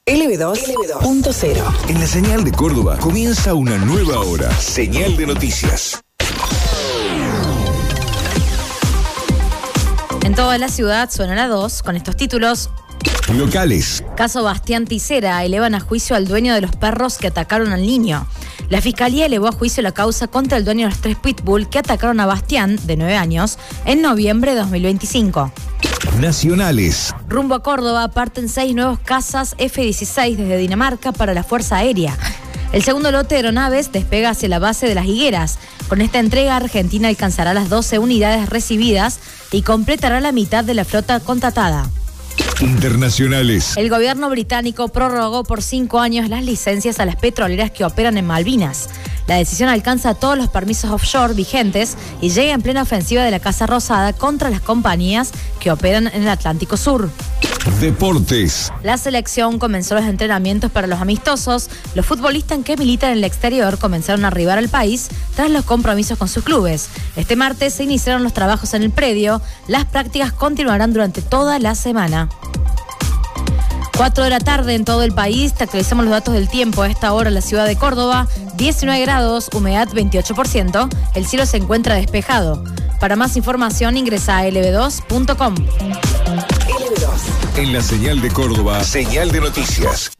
LB2.0. En la señal de Córdoba comienza una nueva hora. Señal de noticias. En toda la ciudad suena la 2 con estos títulos. Locales. Caso Bastián Ticera, elevan a juicio al dueño de los perros que atacaron al niño. La Fiscalía elevó a juicio la causa contra el dueño de los 3 pitbull que atacaron a Bastián, de 9 años, en noviembre de 2025. Nacionales. Rumbo a Córdoba parten 6 nuevos cazas F-16 desde Dinamarca para la Fuerza Aérea. El segundo lote de aeronaves despega hacia la base de Las Higueras. Con esta entrega, Argentina alcanzará las 12 unidades recibidas y completará la mitad de la flota contratada. Internacionales. El gobierno británico prorrogó por 5 años las licencias a las petroleras que operan en Malvinas. La decisión alcanza todos los permisos offshore vigentes y llega en plena ofensiva de la Casa Rosada contra las compañías que operan en el Atlántico Sur. Deportes. La selección comenzó los entrenamientos para los amistosos. Los futbolistas que militan en el exterior comenzaron a arribar al país tras los compromisos con sus clubes. Este martes se iniciaron los trabajos en el predio. Las prácticas continuarán durante toda la semana. 4 de la tarde en todo el país. Te actualizamos los datos del tiempo. A esta hora en la ciudad de Córdoba, 19 grados, humedad 28%. El cielo se encuentra despejado. Para más información ingresa a lb2.com. En la señal de Córdoba, señal de noticias.